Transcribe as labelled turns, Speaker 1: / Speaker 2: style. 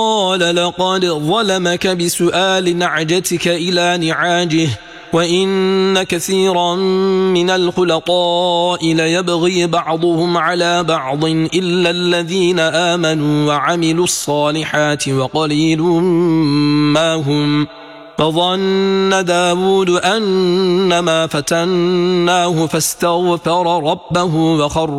Speaker 1: قال لقد ظلمك بسؤال نعجتك إلى نعاجه وإن كثيرا من الخلطاء ليبغي بعضهم على بعض إلا الذين آمنوا وعملوا الصالحات وقليل ما هم. فظن داود أنما فتناه فاستغفر ربه وخر